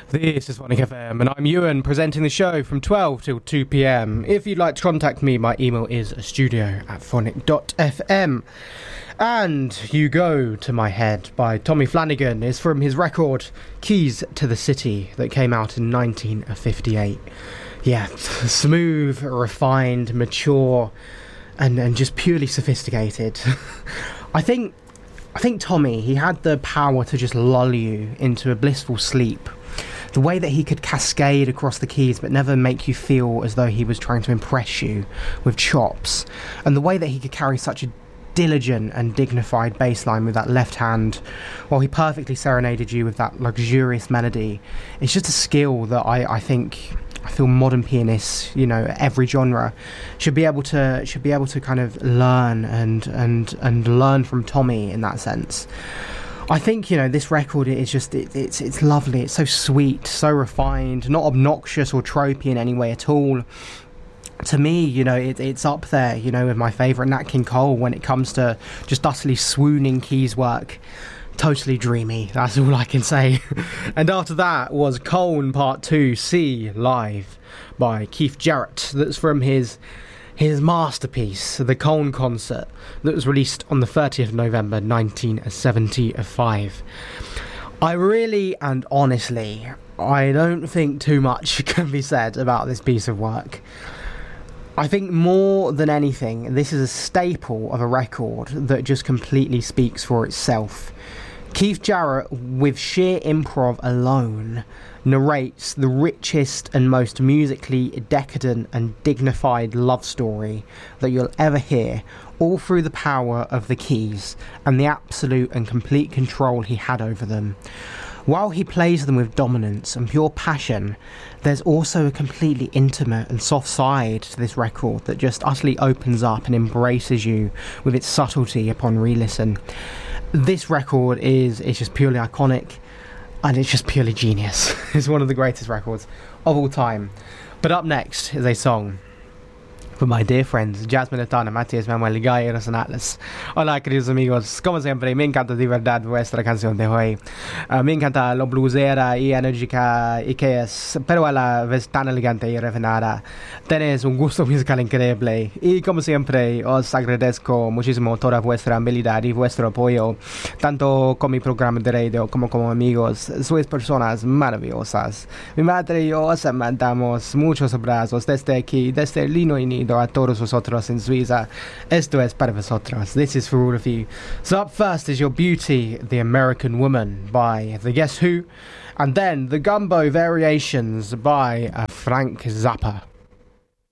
This is Phonic FM, and I'm Ewan, presenting the show from 12 till 2 p.m. If you'd like to contact me, my email is studio@phonic.fm. And You Go to My Head by Tommy Flanagan is from his record Keys to the City that came out in 1958. Yeah, smooth, refined, mature, and just purely sophisticated. I think Tommy, he had the power to just lull you into a blissful sleep. The way that he could cascade across the keys but never make you feel as though he was trying to impress you with chops. And the way that he could carry such a diligent and dignified bass line with that left hand while he perfectly serenaded you with that luxurious melody. It's just a skill that I feel modern pianists, every genre, should be able to kind of learn and learn from Tommy in that sense. I think, this record is just, it's lovely, it's so sweet, so refined, not obnoxious or tropey in any way at all. To me, it's up there, with my favourite Nat King Cole when it comes to just utterly swooning keys work. Totally dreamy, that's all I can say. And after that was Cone Part 2 C Live by Keith Jarrett. That's from his masterpiece, The Cone Concert, that was released on the 30th of November 1975. I really and honestly, I don't think too much can be said about this piece of work. I think more than anything, this is a staple of a record that just completely speaks for itself. Keith Jarrett, with sheer improv alone, narrates the richest and most musically decadent and dignified love story that you'll ever hear, all through the power of the keys and the absolute and complete control he had over them. While he plays them with dominance and pure passion, there's also a completely intimate and soft side to this record that just utterly opens up and embraces you with its subtlety upon re-listen. This record is just purely iconic, and it's just purely genius. It's one of the greatest records of all time. But up next is a song for my dear friends Jasmine Atana, Matías Manuel Guy, Eros Atlas. Hola, queridos amigos, como siempre, me encanta de verdad vuestra canción de hoy. Me encanta lo blusera y enérgica y que es, pero a la vez tan elegante y refinada. Tenéis un gusto musical increíble y como siempre os agradezco muchísimo toda vuestra habilidad y vuestro apoyo, tanto con mi programa de radio como amigos. Sois personas maravillosas. Mi madre y yo os mandamos muchos abrazos desde aquí, desde el Lino y a todos vosotros in Suiza. Esto es para vosotros. This is for all of you. So up first is Your Beauty, the American Woman by The Guess Who, and then The Gumbo Variations by Frank Zappa.